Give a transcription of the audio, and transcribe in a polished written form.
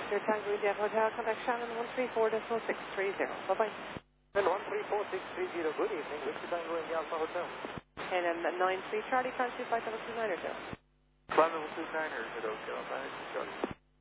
Your Tango India Hotel, contact Shannon 134.630. Bye-bye. And 134.630, good evening, Whiskey Tango India Alpha Hotel. And 93 Charlie, Fancy Flight level 29 or 2. Flight level 29 or 0, Charlie.